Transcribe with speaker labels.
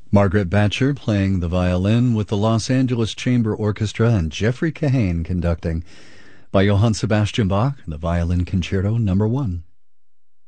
Speaker 1: Margaret Batcher playing the violin with the Los Angeles Chamber Orchestra and Jeffrey Kahane conducting. By Johann Sebastian Bach, the Violin Concerto No. 1.